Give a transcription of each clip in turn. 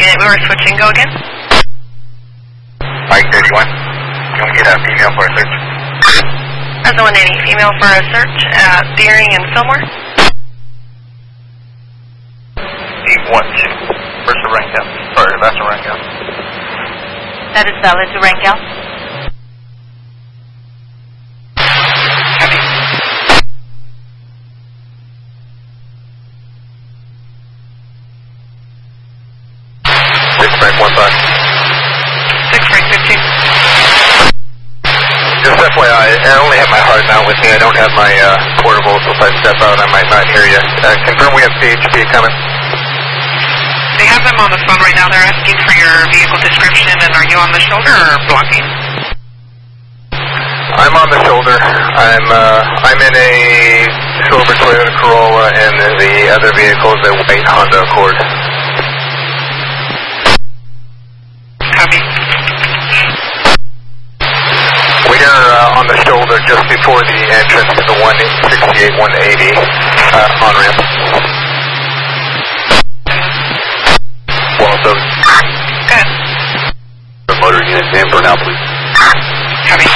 minute, we were switching. Go again. Mike 31. You want to get a female for a search? That's the 180 female for a search at Deering and Fillmore. Steve 1-2. Where's the rank out? Sorry, that's the rank out. That is valid to rank out. Copy. Frank 1-5. 6 Frank 15. Just FYI, I only have my hard mount with me. I don't have my portable, so if I step out, I might not hear you. Confirm we have CHP coming. They have them on the phone right now. They're asking for your vehicle description, and are you on the shoulder or blocking? I'm on the shoulder. I'm in a silver Toyota Corolla, and the other vehicle is a white Honda Accord. Copy. We are on the shoulder just before the entrance to the 168-180 on-ramp. Good. The motor unit name for now, please. Copy.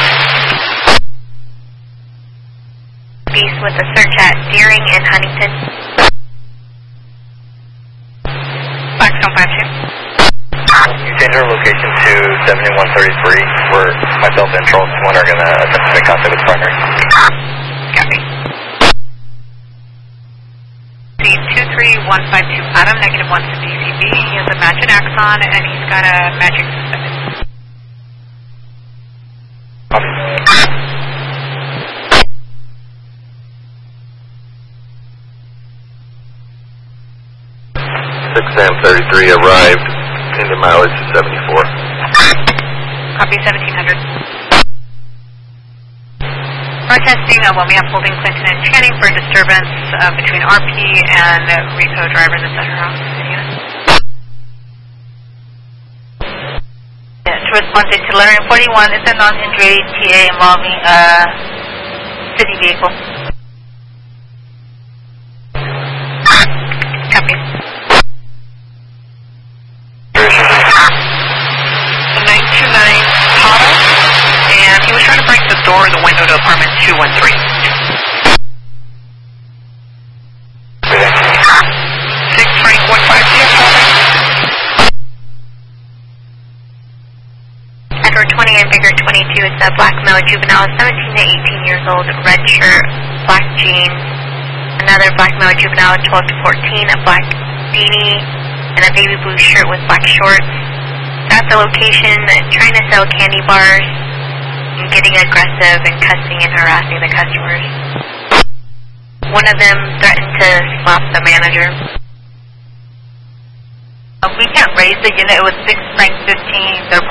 Beast with a search at Deering and Huntington. Blackstone 5-2. You change our location to 7133, where myself and Charles Swan are going to attempt to make contact with primary. Copy. C23152 Adam, -1 to DCB. He has a match and axon, and he's got a magic suspended. Copy. 6M33 arrived. Into mileage is 74. Copy 1700. We're testing what we have holding Clinton and Channing for disturbance between RP and repo drivers at Sutter House. To respond to Tellurian 41, it's a non-injury TA involving a city vehicle. Copy. 929 Pottle, and he was trying to break the door of the window to apartment 213. 6 Frank 150. Edward 20 and Figure 22, it's a black male juvenile, 17 to 18 years old, red shirt, black jeans. Another black male juvenile, 12 to 14, a black beanie, and a baby blue shirt with black shorts. At the location, trying to sell candy bars, and getting aggressive and cussing and harassing the customers. One of them threatened to slap the manager. We can't raise the unit with 6 Frank 15. They're